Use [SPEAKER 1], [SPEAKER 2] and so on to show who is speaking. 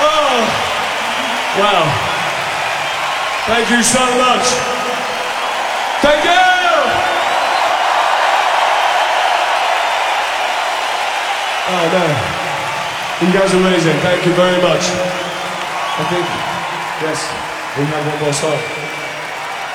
[SPEAKER 1] Oh, wow. Thank you so much. Thank you! Oh, man. You guys are amazing. Thank you very much. I think, yes, we have one more song.